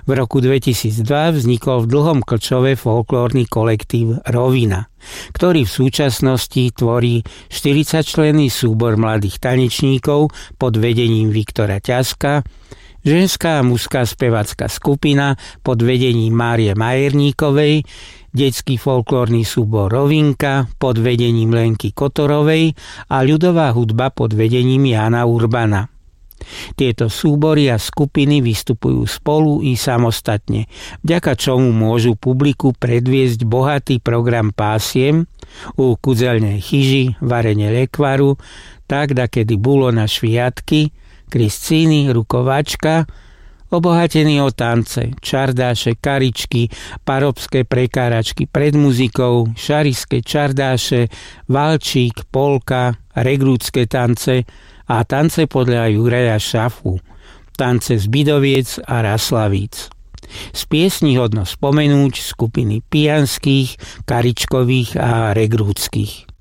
V roku 2002 vznikol v Dlhom Klčove folklórny kolektív Rovina, ktorý v súčasnosti tvorí 40-členný súbor mladých tanečníkov pod vedením Viktora Ťaska, ženská a mužská spevácka skupina pod vedením Márie Majerníkovej, detský folklórny súbor Rovinka pod vedením Lenky Kotorovej a ľudová hudba pod vedením Jána Urbana. Tieto súbory a skupiny vystupujú spolu i samostatne, vďaka čomu môžu publiku predviesť bohatý program pásiem u kudzelnej chyži, varenie lekvaru, tak dakedy bolo na šviatky, kriscíny, rukovačka, obohatený o tance, čardáše, karičky, parobské prekáračky pred muzikou, šariské čardáše, valčík, polka, regrútske tance a tance podľa Juraja Šafu, tance z Bidoviec a Raslavíc. Z piesní hodno spomenúť skupiny pijanských, karičkových a regrútskych.